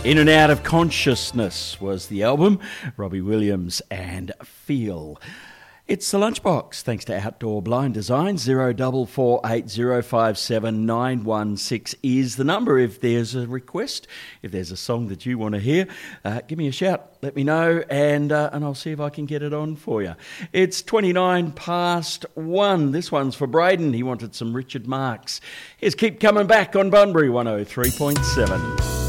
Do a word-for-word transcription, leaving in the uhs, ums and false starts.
In and Out of Consciousness was the album. Robbie Williams and Feel. It's the Lunchbox, thanks to Outdoor Blind Design. Zero double four eight zero five seven nine one six is the number. If there's a request, if there's a song that you want to hear, uh, give me a shout. Let me know, and uh, and I'll see if I can get it on for you. It's twenty-nine past one. This one's for Braden. He wanted some Richard Marx. Here's Keep Coming Back on Bunbury one oh three point seven.